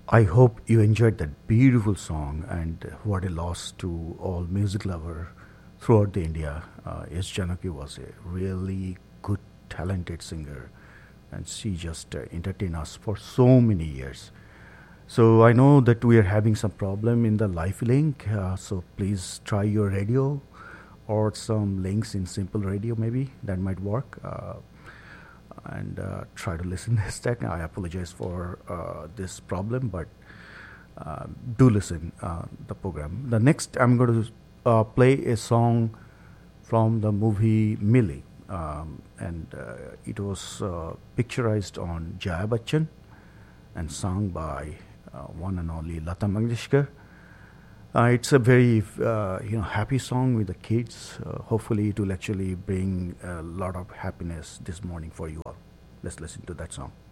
I hope you enjoyed that beautiful song, and what a loss to all music lover throughout the India. S. Janaki was a really good, talented singer, and she just entertained us for so many years. So I know that we are having some problem in the live link. So please try your radio or some links in Simple Radio. Maybe that might work. And try to listen this time. I apologize for this problem, but do listen the program. The next, I'm going to play a song from the movie Millie, and it was picturized on Jaya Bachchan and sung by one and only Lata Mangeshkar. It's a very happy song with the kids. Hopefully, it will actually bring a lot of happiness this morning for you all. Let's listen to that song.